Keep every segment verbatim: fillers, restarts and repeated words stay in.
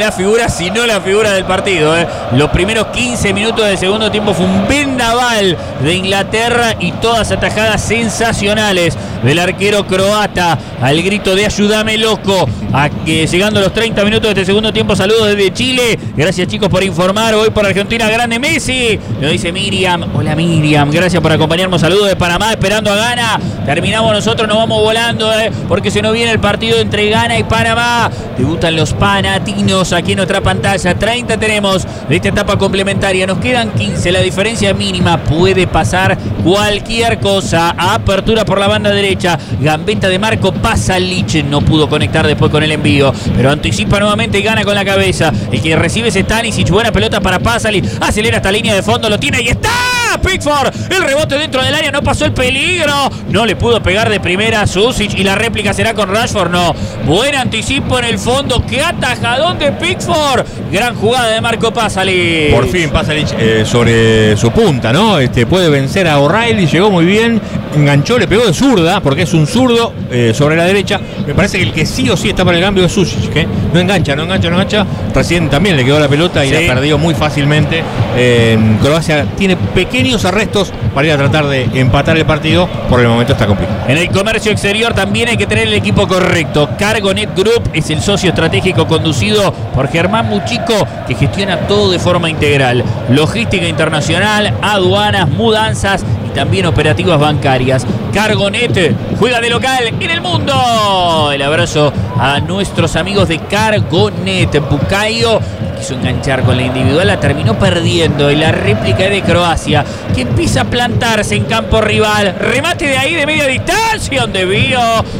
la figura, si no la figura del partido. ¿eh? Los primeros quince minutos del segundo tiempo fue un vendaval de Inglaterra y todas atajadas sensacionales del arquero croata al grito de ayúdame loco. A que llegando a los treinta minutos de este segundo tiempo, saludos desde Chile. Gracias chicos por informar. Hoy por Argentina, grande Messi. Lo dice Miriam. Hola Miriam, gracias por acompañarnos. Saludos de Panamá, esperando a Ghana. Terminamos nosotros, nos vamos volando, eh, porque se nos viene el partido entre Ghana y Panamá. Debutan los panatinos aquí en nuestra pantalla. treinta tenemos de esta etapa complementaria. Nos quedan quince, la diferencia mínima. Puede pasar cualquier cosa. Apertura por la banda derecha. Gambeta de Marco Pasalic. No pudo conectar después con el envío, pero anticipa nuevamente y gana con la cabeza. El que recibe es Stanisic. Buena pelota para Pasalic. Acelera esta línea de fondo. Lo tiene y está. Pickford. El rebote dentro del área. No pasó el peligro. No le pudo pegar de primera a Susic. Y la réplica será con Rashford. No. Buen anticipo en el fondo. Qué atajadón de Pickford. Gran jugada de Marco Pasalic. Por fin Pasalic eh, sobre su punta, ¿no? Este, puede vencer a O'Reilly. Llegó muy bien. Enganchó, le pegó de zurda, porque es un zurdo eh, sobre la derecha. Me parece que el que sí o sí está para el cambio es Susic, ¿eh? No engancha, no engancha, no engancha. Recién también le quedó la pelota y sí. La perdió muy fácilmente. Eh, Croacia tiene pequeños arrestos para ir a tratar de empatar el partido. Por el momento está complicado. En el comercio exterior también hay que tener el equipo correcto. Cargonet Group es el socio estratégico conducido por Germán Muchico, que gestiona todo de forma integral. Logística internacional, aduanas, mudanzas y también operativas bancarias. Cargonet juega de local en el mundo. El abrazo a nuestros amigos de Cargonet. Bucayo quiso enganchar con la individual, la terminó perdiendo. Y la réplica es de Croacia, que empieza a plantarse en campo rival. Remate de ahí de media distancia, un desvío.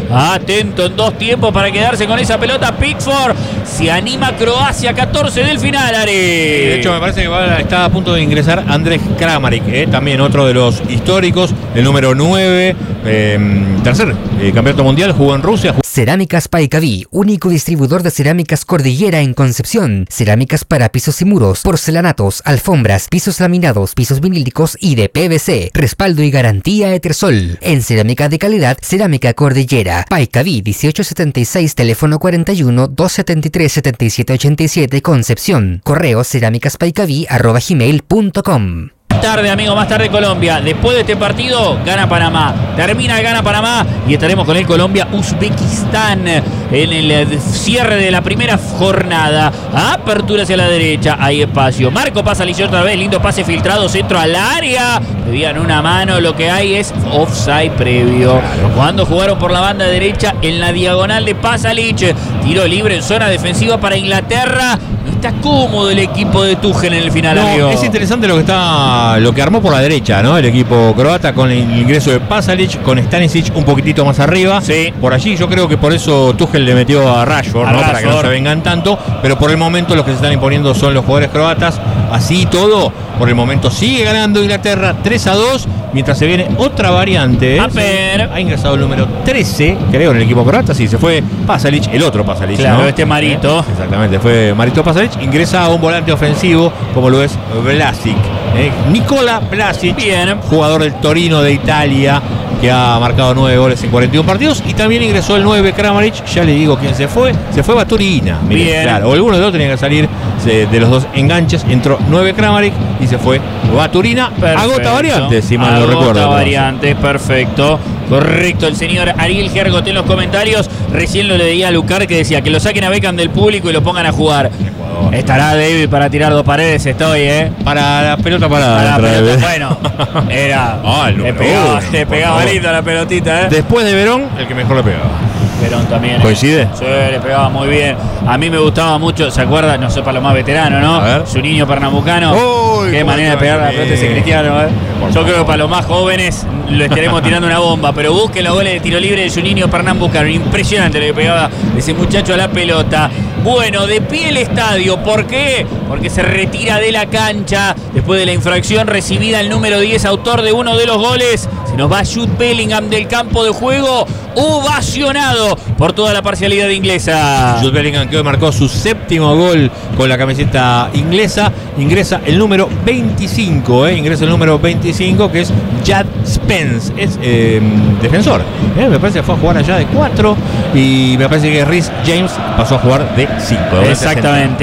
Atento en dos tiempos para quedarse con esa pelota. Pickford. Se anima Croacia, catorce del final, Ari. De hecho, me parece que va, está a punto de ingresar Andrej Kramaric, eh, también otro de los históricos, el número nueve, eh, tercer eh, campeonato mundial, jugó en Rusia. Jugó... Cerámicas Paicaví, único distribuidor de cerámicas Cordillera en Concepción. Cerámicas para pisos y muros, porcelanatos, alfombras, pisos laminados, pisos vinílicos y de P V C. Respaldo y garantía Etersol. En cerámica de calidad, Cerámica Cordillera. Paicaví dieciocho setenta y seis, teléfono cuarenta y uno, doscientos setenta y tres, setenta y siete ochenta y siete, Concepción. Correo cerámicaspaicaví arroba gmail punto com. Tarde, amigo, más tarde Colombia. Después de este partido, gana Panamá. Termina, gana Panamá y estaremos con el Colombia-Uzbekistán en el cierre de la primera jornada. Apertura hacia la derecha, hay espacio. Marco Pasalic otra vez, lindo pase filtrado, centro al área. Pedían una mano, lo que hay es offside previo. Cuando jugaron por la banda derecha, en la diagonal de Pasalic, tiro libre en zona defensiva para Inglaterra. No está cómodo el equipo de Tuchel en el final, no, amigo. Es interesante lo que está, lo que armó por la derecha, ¿no? El equipo croata con el ingreso de Pasalic, con Stanisic un poquitito más arriba. Sí. Por allí yo creo que por eso Tuchel le metió a Rashford, a ¿no? Rashford. Para que no se vengan tanto. Pero por el momento los que se están imponiendo son los jugadores croatas. Así y todo, por el momento sigue ganando Inglaterra tres a dos. Mientras se viene otra variante. ¿eh? A ver. Ha ingresado el número trece, creo, en el equipo croata. Sí, se fue Pasalic, el otro Pasalic. Claro, ¿no? este Marito. ¿Eh? Exactamente, fue Marito Pasalic. Ingresa a un volante ofensivo, como lo es Vlasic. ¿eh? Nikola Vlasic, bien, jugador del Torino de Italia, que ha marcado nueve goles en cuarenta y uno partidos. Y también ingresó el nueve Kramaric. Ya le digo quién se fue. Se fue Baturina. Miren, bien. Claro, o alguno de los dos tenía que salir de, de los dos enganches. Entró nueve Kramaric y se fue Baturina. Perfecto. Agota variantes, si mal no recuerdo. Agota variantes, perfecto. Correcto, el señor Ariel Gergot en los comentarios. Recién lo leía a Lucar, que decía que lo saquen a Beckham del público y lo pongan a jugar. Estará David para tirar dos paredes, estoy, ¿eh? Para la pelota parada. Para la pelota, bueno, era. Ah, le pegaba, le pegaba lindo la pelotita, ¿eh? Después de Verón, el que mejor le pegaba. Verón también. ¿Coincide? ¿eh? Sí, le pegaba muy bien. A mí me gustaba mucho, ¿se acuerdan? No sé, para los más veteranos, ¿no? A ver. Su niño pernambucano. Uy, qué manera de pegar la pelota ese Cristiano, ¿eh? Yo creo que para los más jóvenes lo estaremos tirando una bomba, pero busquen los goles de tiro libre de su niño pernambucano. Impresionante lo que pegaba ese muchacho a la pelota. Bueno, de pie el estadio. ¿Por qué? Porque se retira de la cancha después de la infracción recibida el número diez, autor de uno de los goles. Se nos va Jude Bellingham del campo de juego, ovacionado por toda la parcialidad inglesa. Jude Bellingham, que hoy marcó su séptimo gol con la camiseta inglesa. Ingresa el número veinticinco, ¿eh? Ingresa el número veinticinco, que es Jad Spence. Es eh, defensor. ¿eh? Me parece que fue a jugar allá de cuatro. Y me parece que Reece James pasó a jugar de cinco. Exactamente.